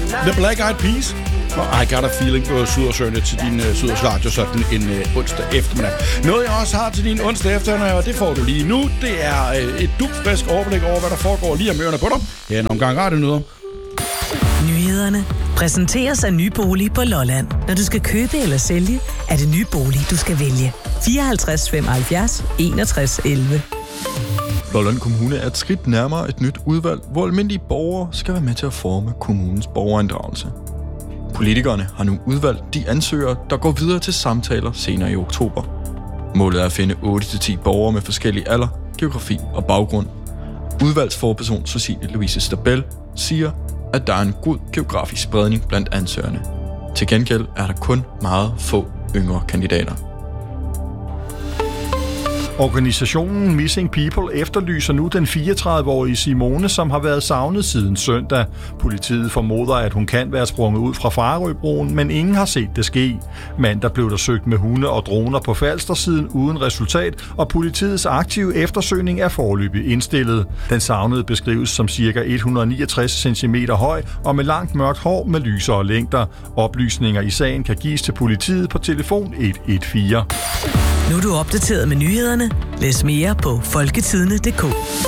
The Black Eyed Peas og I Got a Feeling på Sydersøerne til din Syders Radio sådan en onsdag eftermiddag. Noget jeg også har til din onsdag eftermiddag, og det får du lige nu, det er et dugfrisk overblik over, hvad der foregår lige om ørerne på dig. Her er en omgang radionyheder. Nyhederne præsenteres af Ny Bolig på Lolland. Når du skal købe eller sælge, er det Ny Bolig, du skal vælge. 54 75 61 11. Lolland Kommune er et skridt nærmere et nyt udvalg, hvor almindelige borgere skal være med til at forme kommunens borgerinddragelse. Politikerne har nu udvalgt de ansøgere, der går videre til samtaler senere i oktober. Målet er at finde 8-10 borgere med forskellige alder, geografi og baggrund. Udvalgsforperson Cecilie Louise Stabell siger, at der er en god geografisk spredning blandt ansøgerne. Til gengæld er der kun meget få yngre kandidater. Organisationen Missing People efterlyser nu den 34-årige Simone, som har været savnet siden søndag. Politiet formoder, at hun kan være sprunget ud fra Farøbroen, men ingen har set det ske. Mandag blev der søgt med hunde og droner på Falstersiden uden resultat, og politiets aktive eftersøgning er foreløbig indstillet. Den savnede beskrives som ca. 169 cm høj og med langt mørkt hår med lysere længder. Oplysninger i sagen kan gives til politiet på telefon 114. Nu er du opdateret med nyhederne. Læs mere på folketidene.dk.